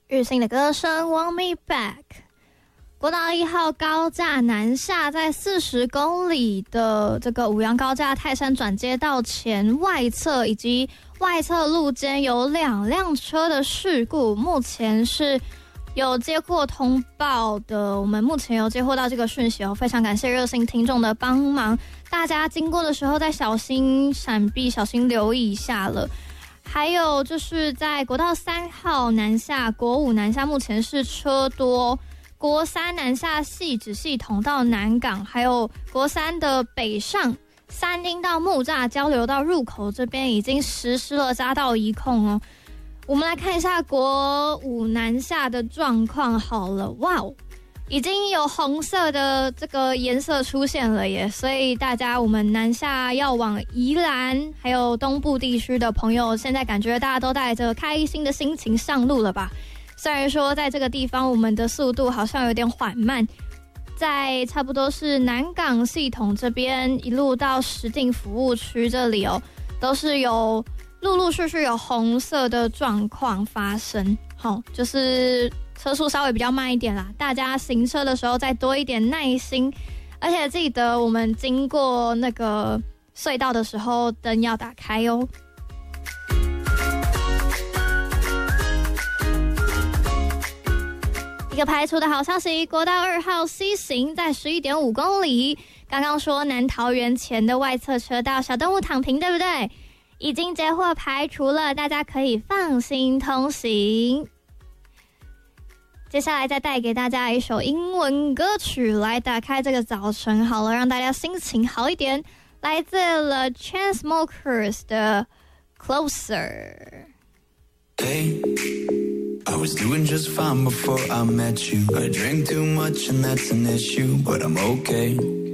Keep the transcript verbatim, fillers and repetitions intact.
日新的歌声 Want Me Back。 国道一号高架南下，在四十公里的这个五杨高架泰山转接道前外侧以及外侧路间有两辆车的事故，目前是有接获通报的，我们目前有接获到这个讯息哦，非常感谢热心听众的帮忙，大家经过的时候再小心闪避，小心留意一下了。还有就是在国道三号南下、国五南下，目前是车多。国三南下汐止系统到南港，还有国三的北上三鹰到木栅交流道入口这边已经实施了匝道移控哦。我们来看一下国五南下的状况好了，哇哦，已经有红色的这个颜色出现了耶，所以大家我们南下要往宜兰还有东部地区的朋友，现在感觉大家都带着开心的心情上路了吧？虽然说在这个地方我们的速度好像有点缓慢，在差不多是南港系统这边一路到石碇服务区这里哦，都是有陆陆续续有红色的状况发生，好，就是车速稍微比较慢一点啦，大家行车的时候再多一点耐心，而且记得我们经过那个隧道的时候灯要打开哦。一个排除的好消息，国道二号 C 型在 十一点五公里，刚刚说南桃园前的外侧车道小动物躺平，对不对？已经截获排除了，大家可以放心通行。接下来再带给大家一首英文歌曲来打开这个早晨好了，让大家心情好一点，来自 The Chainsmokers 的 Closer。 Hey, I was doing just fine before I met you. I drink too much and that's an issue, but I'm okay.